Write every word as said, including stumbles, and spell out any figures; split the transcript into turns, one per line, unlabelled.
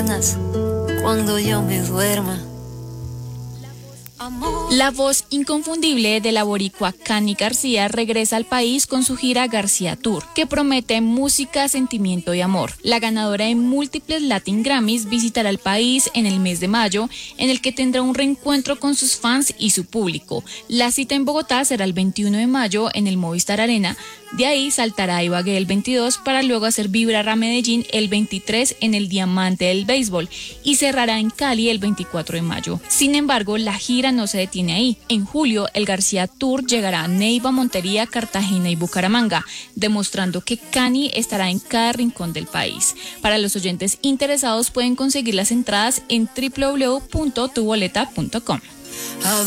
mañanas cuando yo me duerma.
La voz inconfundible de la boricua Cani García regresa al país con su gira García Tour, que promete música, sentimiento y amor. La ganadora de múltiples Latin Grammys visitará el país en el mes de mayo, en el que tendrá un reencuentro con sus fans y su público. La cita en Bogotá será el veintiuno de mayo en el Movistar Arena. De ahí saltará a Ibagué el veintidós para luego hacer vibrar a Medellín el veintitrés en el Diamante del Béisbol y cerrará en Cali el veinticuatro de mayo. Sin embargo, la gira no se detiene ahí. En julio, el García Tour llegará a Neiva, Montería, Cartagena y Bucaramanga, demostrando que Cani estará en cada rincón del país. Para los oyentes interesados pueden conseguir las entradas en doble u doble u doble u punto tu boleta punto com.